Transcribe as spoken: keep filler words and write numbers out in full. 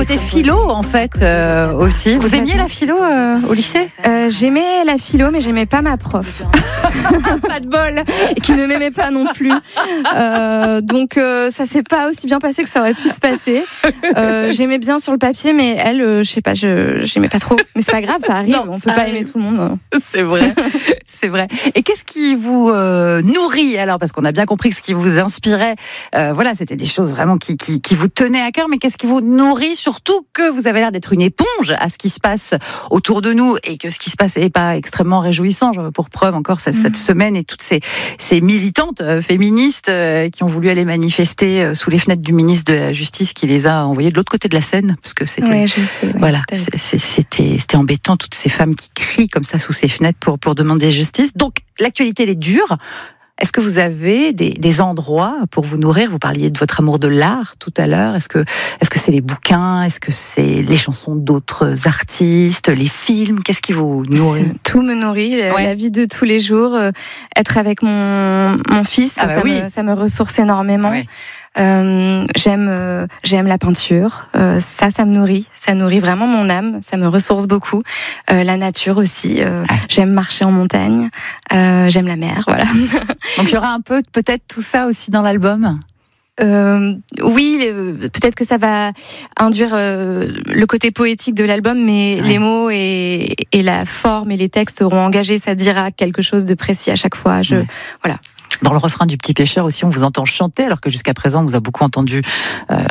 c'était philo en fait euh, aussi. Vous aimiez la philo euh, au lycée? euh, J'aimais la philo, mais j'aimais pas ma prof. Pas de bol. Qui ne m'aimait pas non plus. Euh, donc euh, ça s'est pas aussi bien passé que ça aurait pu se passer. Euh, j'aimais bien sur le papier, mais elle, euh, je sais pas, je j'aimais pas trop. Mais c'est pas grave, ça arrive. Non, on ça peut pas arrive. aimer tout le monde. C'est vrai, c'est vrai. Et qu'est-ce qui vous euh, nourrit alors? Parce qu'on a bien compris que ce qui vous inspirait, euh, voilà, c'était des choses vraiment qui, qui, qui vous tenaient à cœur. Mais qu'est-ce qui vous nourrit? Surtout que vous avez l'air d'être une éponge à ce qui se passe autour de nous et que ce qui se passe n'est pas extrêmement réjouissant. Pour preuve encore cette, mmh. cette semaine et toutes ces, ces militantes euh, féministes euh, qui ont voulu aller manifester euh, sous les fenêtres du ministre de la Justice qui les a envoyées de l'autre côté de la Seine, parce que c'était, ouais, je sais, ouais, voilà, c'est, c'est, c'était, c'était embêtant, toutes ces femmes qui crient comme ça sous ces fenêtres pour, pour demander justice. Donc l'actualité elle est dure. Est-ce que vous avez des, des endroits pour vous nourrir? Vous parliez de votre amour de l'art tout à l'heure. Est-ce que, est-ce que c'est les bouquins? Est-ce que c'est les chansons d'autres artistes? Les films? Qu'est-ce qui vous nourrit? Tout me nourrit. Ouais. La vie de tous les jours. Euh, être avec mon, mon fils, ah bah ça, oui. me, ça me ressource énormément. Ouais. Euh, j'aime, euh, j'aime la peinture. Euh, ça, ça me nourrit. Ça nourrit vraiment mon âme. Ça me ressource beaucoup. Euh, la nature aussi. Euh, ah. J'aime marcher en montagne. Euh, j'aime la mer. Voilà. Donc il y aura un peu peut-être tout ça aussi dans l'album. Euh, oui, euh, peut-être que ça va induire euh, le côté poétique de l'album, mais ouais. les mots et, et la forme et les textes seront engagés. Ça dira quelque chose de précis à chaque fois. Je, ouais. Voilà. Dans le refrain du Petit Pêcheur aussi, on vous entend chanter, alors que jusqu'à présent, on vous a beaucoup entendu euh,